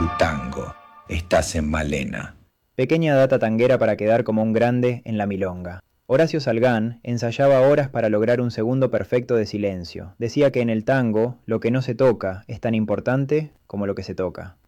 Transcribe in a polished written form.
tu tango. Estás en Malena. Pequeña data tanguera para quedar como un grande en la milonga. Horacio Salgán ensayaba horas para lograr un segundo perfecto de silencio. Decía que en el tango lo que no se toca es tan importante como lo que se toca.